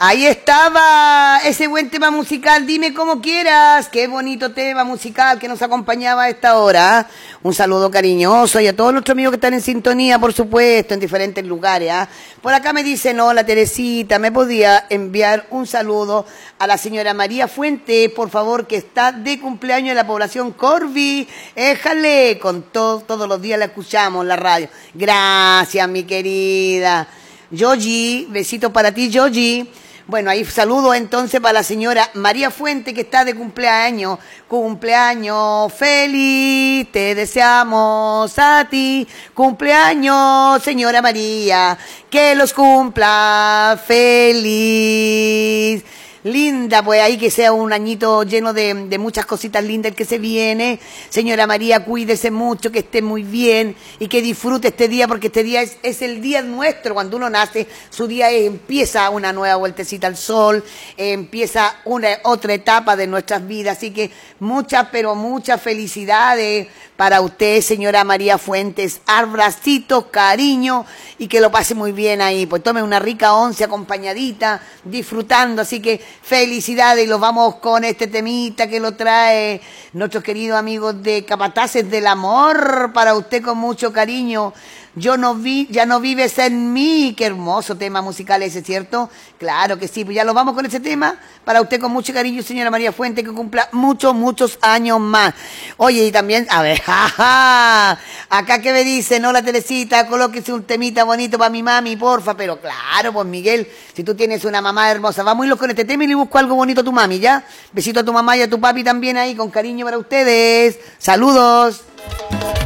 Ahí estaba ese buen tema musical, dime como quieras, qué bonito tema musical que nos acompañaba a esta hora. Un saludo cariñoso y a todos nuestros amigos que están en sintonía, por supuesto, en diferentes lugares. Por acá me dicen, hola Teresita, ¿me podía enviar un saludo a la señora María Fuente, por favor, que está de cumpleaños en la población Corby? Éjale, con todos los días la escuchamos en la radio. Gracias, mi querida. Yogi, besito para ti, Yogi. Bueno, ahí saludo entonces para la señora María Fuente, que está de cumpleaños. Cumpleaños feliz, te deseamos a ti. Cumpleaños, señora María, que los cumpla feliz. Linda, pues ahí que sea un añito lleno de muchas cositas lindas el que se viene. Señora María, cuídese mucho, que esté muy bien y que disfrute este día, porque este día es el día nuestro. Cuando uno nace, su día empieza una nueva vueltecita al sol, empieza otra etapa de nuestras vidas. Así que muchas, pero muchas felicidades para usted, señora María Fuentes. Abracitos, cariño y que lo pase muy bien ahí. Pues tome una rica once acompañadita, disfrutando. Así que felicidades, y los vamos con este temita que lo trae nuestros queridos amigos de Capataces del Amor, para usted con mucho cariño. Ya no vives en mí. Qué hermoso tema musical ese, ¿cierto? Claro que sí, pues ya los vamos con ese tema para usted con mucho cariño, señora María Fuente, que cumpla muchos años más. Oye, y también, a ver, jaja, acá que me dicen, hola Teresita, colóquese un temita bonito para mi mami, porfa. Pero claro, pues Miguel, si tú tienes una mamá hermosa, vamos a irlos con este tema y le busco algo bonito a tu mami, ¿ya? Besito a tu mamá y a tu papi también ahí, con cariño para ustedes. Saludos.